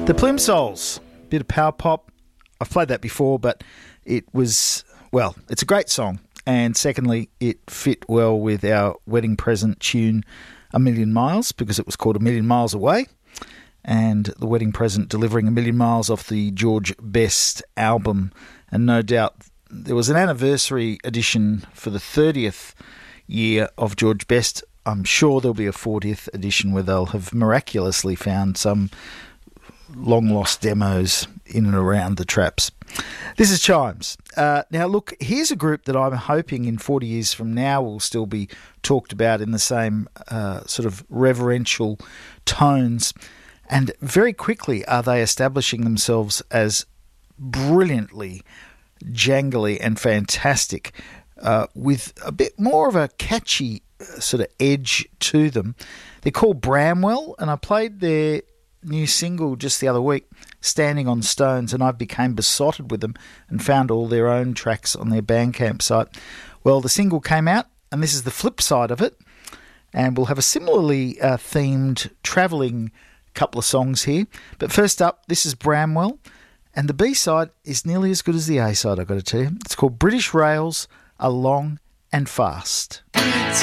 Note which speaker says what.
Speaker 1: The Plimsolls, bit of power pop. I've played that before, but it was, well, it's a great song. And secondly, it fit well with our wedding present tune, A Million Miles, because it was called A Million Miles Away. And the wedding present delivering A Million Miles off the George Best album. And no doubt there was an anniversary edition for the 30th year of George Best. I'm sure there'll be a 40th edition where they'll have miraculously found some long-lost demos in and around the traps. This is Chimes. Now, look, here's a group that I'm hoping in 40 years from now will still be talked about in the same sort of reverential tones. And very quickly are they establishing themselves as brilliantly jangly and fantastic with a bit more of a catchy sort of edge to them. They're called Bramwell, and I played their new single just the other week, Standing on Stones, and I became besotted with them and found all their own tracks on their Bandcamp site. Well, the single came out, and this is the flip side of it, and we'll have a similarly themed travelling couple of songs here. But first up, this is Bramwell, and the B-side is nearly as good as the A-side, I've got to tell you. It's called British Rails Are Long and Fast.